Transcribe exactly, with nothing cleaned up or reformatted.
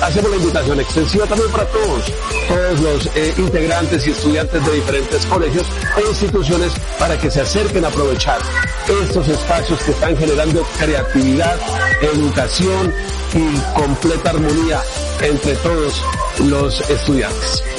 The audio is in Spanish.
hacemos la invitación extensiva también para todos, todos los eh, integrantes y estudiantes de diferentes colegios e instituciones para que se acerquen a aprovechar estos espacios que están generando creatividad, educación y completa armonía entre todos los estudiantes.